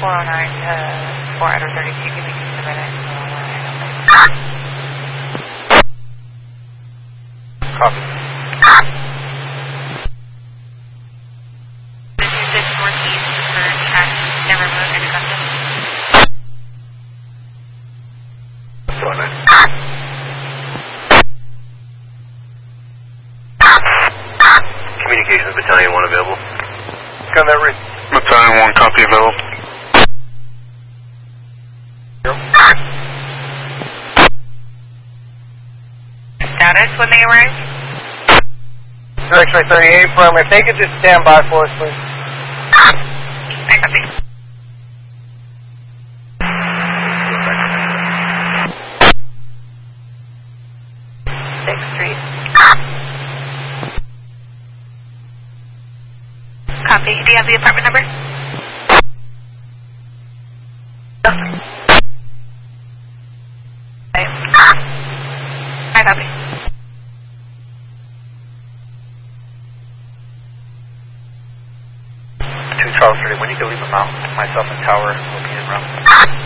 409 to 4 out of 32, you can make just a minute. Copy. This is northeast for track, never moved into custom. Communications Battalion 1 available. Got that right. Battalion 1, copy available. Status when they arrive? Direction 38 firm. If they could just stand by for us, please. I copy. Street. Copy. Do you have the apartment number? I copy. 2 Charles 30. When you can leave them out, myself and Tower will be in room.